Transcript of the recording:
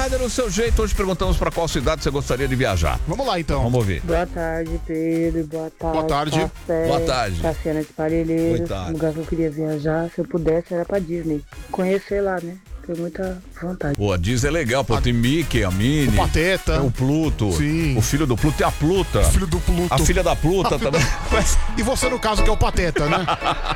rádio no seu jeito. Hoje perguntamos para qual cidade você gostaria de viajar. Vamos lá, então. Vamos ouvir. Boa tarde, Pedro. Boa tarde. Boa tarde. Café, Boa tarde. Tassiana de Parelheiros. Boa tarde. O lugar que eu queria viajar, se eu pudesse, era pra Disney. Conhecer lá, né? Tenho muita vontade. Pô, a Disney é legal, pô. Tem Mickey, a Minnie. O Pateta. Tem o Pluto. Sim. O filho do Pluto e a Pluta. Filho do Pluto. A filha da Pluta também. E você, no caso, que é o Pateta, né?